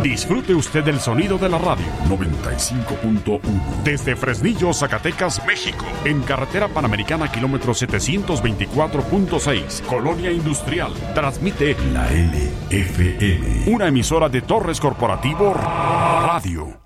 Disfrute usted del sonido de la radio. 95.1. Desde Fresnillo, Zacatecas, México. En carretera Panamericana, kilómetro 724.6. Colonia Industrial. Transmite la LFM. Una emisora de Torres Corporativo Radio.